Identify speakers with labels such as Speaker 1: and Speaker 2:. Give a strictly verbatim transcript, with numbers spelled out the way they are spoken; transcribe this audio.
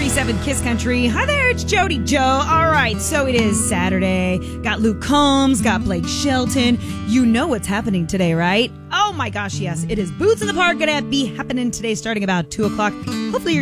Speaker 1: three seven Kiss Country. Hi there, it's Jody Joe. All right, so it is Saturday. Got Luke Combs, got Blake Shelton. You know what's happening today, right? Oh my gosh, yes. It is Boots in the Park. Gonna be happening today starting about two o'clock. Hopefully you're